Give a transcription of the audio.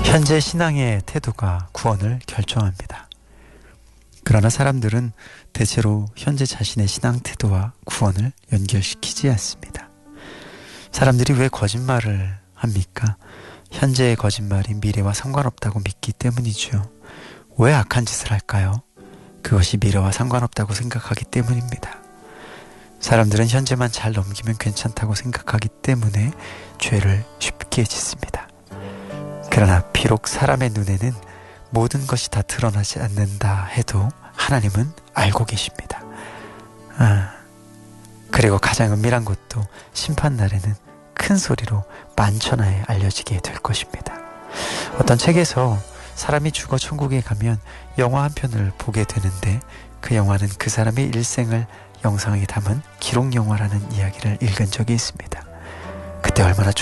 현재 신앙의 태도가 구원을 결정합니다. 그러나 사람들은 대체로 현재 자신의 신앙 태도와 구원을 연결시키지 않습니다. 사람들이 왜 거짓말을 합니까? 현재의 거짓말이 미래와 상관없다고 믿기 때문이죠. 왜 악한 짓을 할까요? 그것이 미래와 상관없다고 생각하기 때문입니다. 사람들은 현재만 잘 넘기면 괜찮다고 생각하기 때문에 죄를 쉽게 짓습니다. 그러나 비록 사람의 눈에는 모든 것이 다 드러나지 않는다 해도 하나님은 알고 계십니다. 그리고 가장 은밀한 것도 심판날에는 큰 소리로 만천하에 알려지게 될 것입니다. 어떤 책에서 사람이 죽어 천국에 가면 영화 한 편을 보게 되는데 그 영화는 그 사람의 일생을 영상에 담은 기록 영화라는 이야기를 읽은 적이 있습니다. 그때 얼마나